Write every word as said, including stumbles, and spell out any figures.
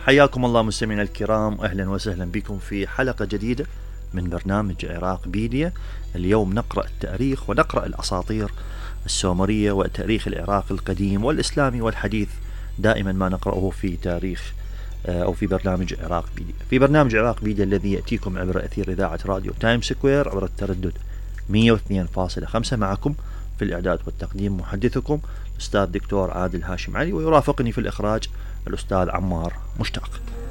حياكم الله مستمعينا الكرام، أهلا وسهلا بكم في حلقة جديدة من برنامج عراق بيديا. اليوم نقرأ التاريخ ونقرأ الأساطير السومرية وتاريخ العراق القديم والإسلامي والحديث، دائما ما نقرأه في تاريخ أو في برنامج عراق بيديا. في برنامج عراق بيديا الذي يأتيكم عبر أثير إذاعة راديو تايم سكوير عبر التردد مئة واثنين فاصلة خمسة، معكم في الإعداد والتقديم محدثكم أستاذ دكتور عادل هاشم علي، ويرافقني في الإخراج الأستاذ عمار مشتاق.